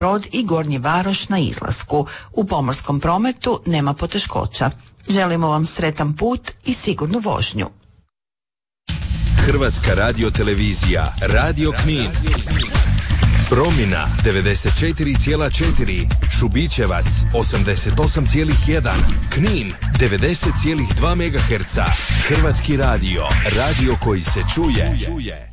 Brod i Gornji Varoš na izlasku. U pomorskom prometu nema poteškoća. Želimo vam sretan put i sigurnu vožnju. Hrvatska radiotelevizija, Radio Knin. Promina 94,4, Šubićevac 88,1, Knin 90,2 MHz. Hrvatski radio, radio koji se čuje.